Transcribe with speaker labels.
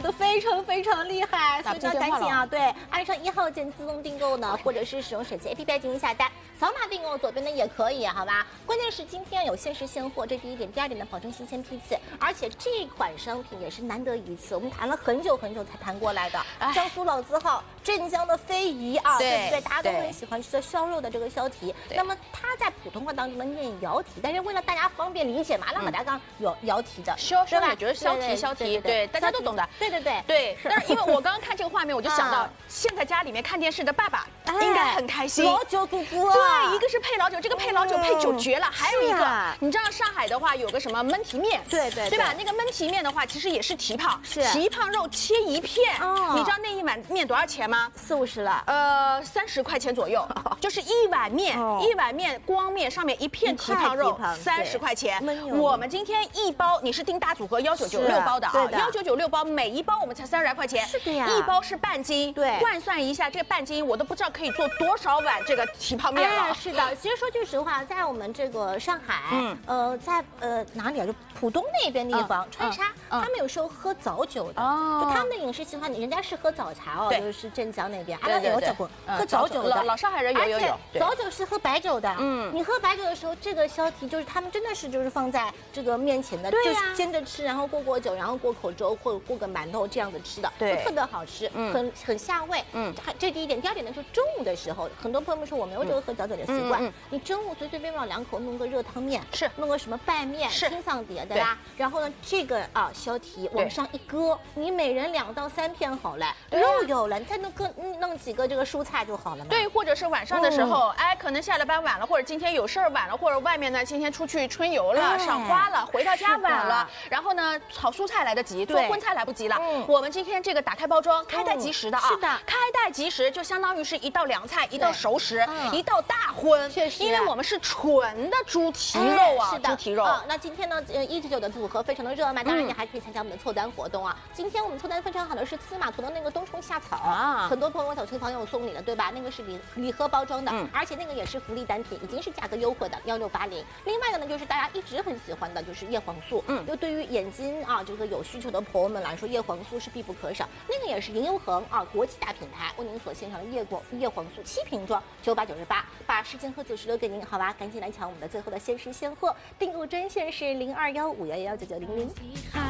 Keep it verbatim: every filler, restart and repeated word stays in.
Speaker 1: 的非常非常厉害，所以呢，赶紧啊，对，按上一号键自动订购呢，或者是使用手机 A P P 进行下单，扫码订购，左边的也可以，好吧？关键是今天有限时现货，这第一点，第二点呢，保证新鲜批次，而且这款商品也是难得一次，我们谈了很久很久才谈过来的，江苏老字号镇江的飞鱼啊，对不对？大家都很喜欢吃的烧肉的这个烧蹄，那么它在普通话当中呢念窑蹄，但是为了大家方便理解嘛，那么大家刚有窑蹄的，
Speaker 2: 烧烧
Speaker 1: 吧？
Speaker 2: 也觉得烧蹄烧蹄，对，大家都懂的，
Speaker 1: 对对对
Speaker 2: 对。但是因为我刚刚看这个画面，我就想到现在家里面看电视的爸爸应该很开心，
Speaker 1: 老酒姑姑，
Speaker 2: 对，一个是配老酒，这个配老酒配酒绝了，还有一个，你知道上海的话有个什么焖蹄面，
Speaker 1: 对对
Speaker 2: 对吧？那个焖蹄面的话，其实也是蹄膀，
Speaker 1: 是
Speaker 2: 蹄膀肉切一片，你知道那一碗面多少钱吗？
Speaker 1: 四五十了，
Speaker 2: 呃，三十块钱左右，就是一碗面，一碗面光面上面一片蹄膀肉，三十块钱。我们今天一包，你是订大组合幺九九六包的啊，幺九九六包每一包我们才三十来块钱，
Speaker 1: 是的呀，
Speaker 2: 一包是半斤，
Speaker 1: 对，
Speaker 2: 换算一下这个半斤，我都不知道可以做多少碗这个蹄膀面了。
Speaker 1: 是的，其实说句实话，在我们这个上海，嗯，呃，在呃哪里啊？就浦东那边地方，川沙，他们有时候喝早酒的，就他们的饮食习惯，人家是喝早茶哦，就是镇江那边，俺们有讲过喝早酒的，
Speaker 2: 老上海人有有有，
Speaker 1: 早酒是喝白酒的，嗯，你喝白酒的时候，这个烧蹄就是他们真的是就是放在这个面前的，就是煎着吃，然后过过酒，然后过口粥或者过个馒头这样子吃的，对，特别好吃，很很下胃，嗯，这第一点，第二点呢，就中午的时候，很多朋友们说我没有这个喝早酒的习惯，你中午随随便便两口弄个热汤面，是弄个什么拌面、清桑碟，对吧？然后呢，这个啊烧蹄往上一搁，你每人两到三片好了，肉有了，你再弄个弄几个这个蔬菜就好了嘛。
Speaker 2: 对，或者是晚上的时候，哎，可能下了班晚了，或者今天有事儿晚了，或者外面呢今天出去春游了、赏花了，回到家晚了，然后呢炒蔬菜来得及，做荤菜来不及了。我们今天这个打开包装，开袋即食的啊，是的，开袋即食就相当于是一道凉菜，一道熟食，一道大荤。确实，因为我们是纯的猪蹄肉啊，猪蹄肉。
Speaker 1: 啊，那今天呢，呃，一九九的组合非常的热卖，当然你还可以参加我们的凑单活动啊。今天我们凑单非常好的是司马图的那个冬虫夏草啊，很多朋友小区朋友送礼了，对吧？那个是礼礼盒包装的，而且那个也是福利单品，已经是价格优惠的幺六八零。另外的呢，就是大家一直很喜欢的，就是叶黄素，嗯，就对于眼睛啊这个有需求的朋友们来说，叶黄素是必不可少。那个也是银优恒啊国际大品牌为您所献上的叶黄叶黄素七瓶装，九百九十八，把时间和九十留给您，好吧？赶紧来抢我们的最后的限时现货，订购专线是零二幺五幺幺九九零零。